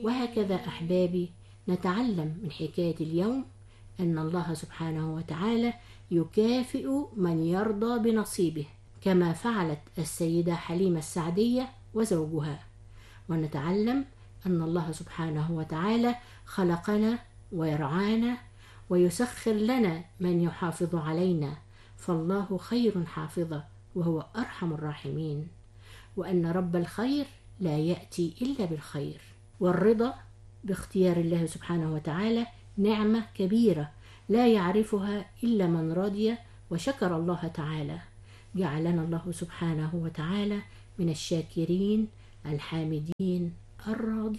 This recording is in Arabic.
وهكذا أحبابي نتعلم من حكاية اليوم أن الله سبحانه وتعالى يكافئ من يرضى بنصيبه، كما فعلت السيدة حليمة السعدية وزوجها. ونتعلم أن الله سبحانه وتعالى خلقنا ويرعانا ويسخر لنا من يحافظ علينا، فالله خير حافظة وهو أرحم الراحمين، وأن رب الخير لا يأتي إلا بالخير. والرضا باختيار الله سبحانه وتعالى نعمة كبيرة لا يعرفها إلا من رضي وشكر الله تعالى. جعلنا الله سبحانه وتعالى من الشاكرين الحامدين الراضين.